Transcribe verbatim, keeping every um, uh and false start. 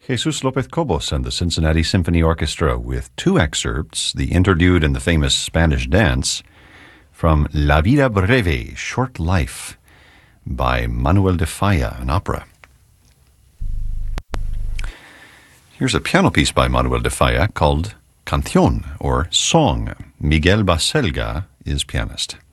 Jesus Lopez Cobos and the Cincinnati Symphony Orchestra with two excerpts, the interlude and the famous Spanish dance, from La Vida Breve, Short Life, by Manuel de Falla, an opera. Here's a piano piece by Manuel de Falla called Canción, or Song. Miguel Baselga is pianist.